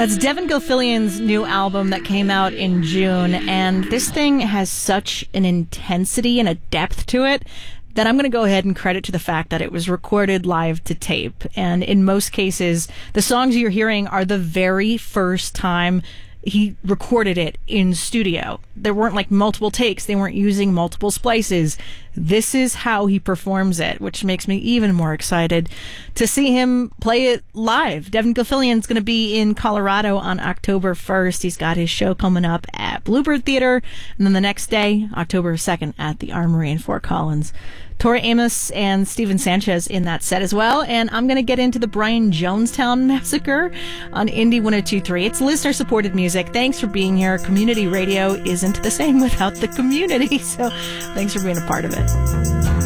That's Devin Gilfillian's new album that came out in June, and this thing has such an intensity and a depth to it that I'm going to go ahead and credit to the fact that it was recorded live to tape. And in most cases, the songs you're hearing are the very first time he recorded it in studio. There weren't like multiple takes. They weren't using multiple splices. This is how he performs it, which makes me even more excited to see him play it live. Devin Gilfillian's going to be in Colorado on October 1st. He's got his show coming up at Bluebird Theater, and then the next day, October 2nd, at the Armory in Fort Collins. Tori Amos and Steven Sanchez in that set as well. And I'm going to get into the Brian Jonestown Massacre on Indie 102.3. It's listener-supported music. Thanks for being here. Community radio isn't the same without the community. So thanks for being a part of it.